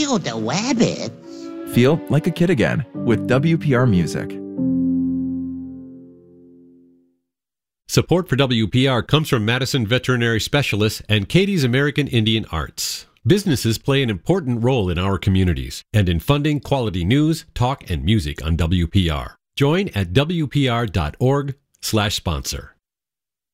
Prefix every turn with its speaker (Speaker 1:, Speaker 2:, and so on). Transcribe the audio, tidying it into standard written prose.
Speaker 1: Kill the rabbits?
Speaker 2: Feel like a kid again with WPR Music.
Speaker 3: Support for WPR comes from Madison Veterinary Specialists and Katie's American Indian Arts. Businesses play an important role in our communities and in funding quality news, talk, and music on WPR. Join at WPR.org/sponsor.